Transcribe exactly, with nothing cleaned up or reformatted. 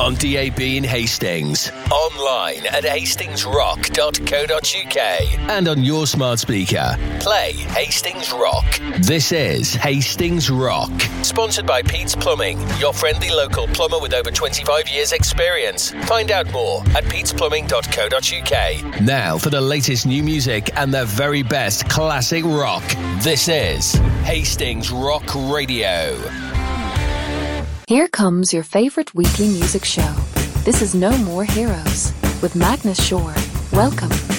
on D A B in Hastings, online at hastings rock dot co dot uk, and on your smart speaker. Play Hastings Rock. This is Hastings Rock, sponsored by Pete's Plumbing, your friendly local plumber with over twenty-five years experience. Find out more at petes plumbing dot co dot uk. Now for the latest new music and the very best classic rock. This is Hastings Rock Radio. Here comes your favorite weekly music show. This is No More Heroes with Magnus Shore. Welcome.